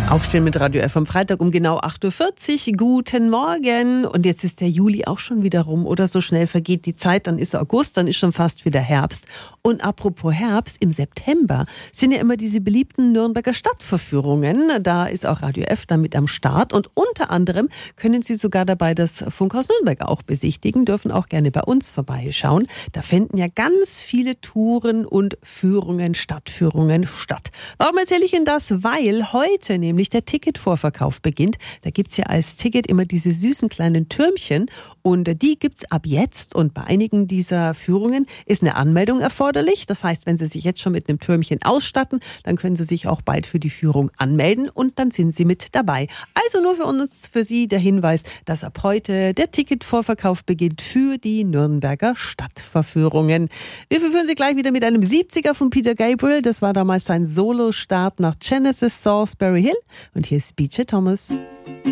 Aufstehen mit Radio F am Freitag um genau 8.40 Uhr. Guten Morgen. Und jetzt ist der Juli auch schon wieder rum. Oder so schnell vergeht die Zeit. Dann ist August, dann ist schon fast wieder Herbst. Und apropos Herbst, im September sind ja immer diese beliebten Nürnberger Stadtverführungen. Da ist auch Radio F damit am Start. Und unter anderem können Sie sogar dabei das Funkhaus Nürnberg auch besichtigen. Dürfen auch gerne bei uns vorbeischauen. Da finden ja ganz viele Touren und Führungen, Stadtführungen statt. Warum erzähle ich Ihnen das? Weil heute nämlich der Ticketvorverkauf beginnt. Da gibt's ja als Ticket immer diese süßen kleinen Türmchen und die gibt's ab jetzt und bei einigen dieser Führungen ist eine Anmeldung erforderlich. Das heißt, wenn Sie sich jetzt schon mit einem Türmchen ausstatten, dann können Sie sich auch bald für die Führung anmelden und dann sind Sie mit dabei. Also nur für Sie der Hinweis, dass ab heute der Ticketvorverkauf beginnt für die Nürnberger Stadtverführungen. Wir verführen Sie gleich wieder mit einem 70er von Peter Gabriel. Das war damals sein Solo-Start nach Genesis Salisbury Hill. Und hier ist BJ Thomas.